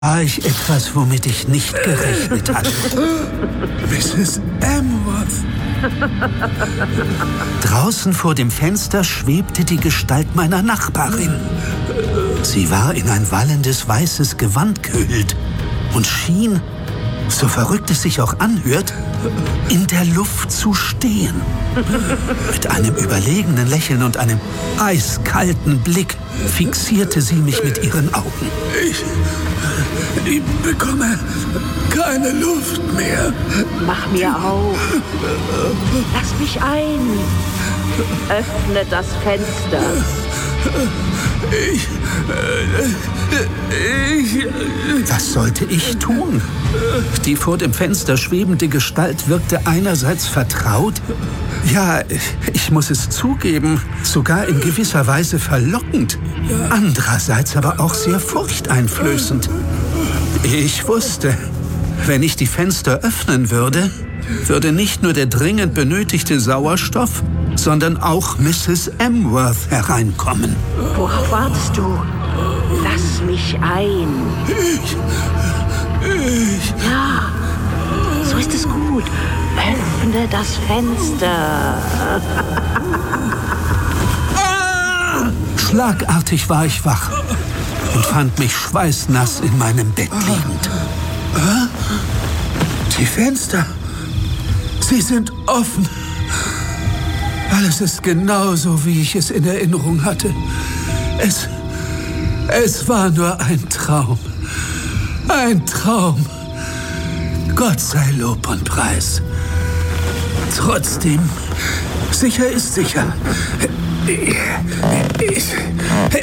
War ich etwas, womit ich nicht gerechnet hatte. Mrs. Amworth. Draußen vor dem Fenster schwebte die Gestalt meiner Nachbarin. Sie war in ein wallendes weißes Gewand gehüllt und schien, so verrückt es sich auch anhört, in der Luft zu stehen. Mit einem überlegenen Lächeln und einem eiskalten Blick fixierte sie mich mit ihren Augen. Ich bekomme keine Luft mehr. Mach mir auf. Lass mich ein. Öffne das Fenster. Was sollte ich tun? Die vor dem Fenster schwebende Gestalt wirkte einerseits vertraut, ja, ich muss es zugeben, sogar in gewisser Weise verlockend, andererseits aber auch sehr furchteinflößend. Ich wusste, wenn ich die Fenster öffnen würde, würde nicht nur der dringend benötigte Sauerstoff, sondern auch Mrs. Amworth hereinkommen. Worauf wartest du? Lass mich ein. Ja, so ist es gut. Öffne das Fenster. Schlagartig war ich wach und fand mich schweißnass in meinem Bett liegend. Die Fenster, sie sind offen. Alles ist genauso, wie ich es in Erinnerung hatte. Es war nur ein Traum. Ein Traum. Gott sei Lob und Preis. Trotzdem, sicher ist sicher.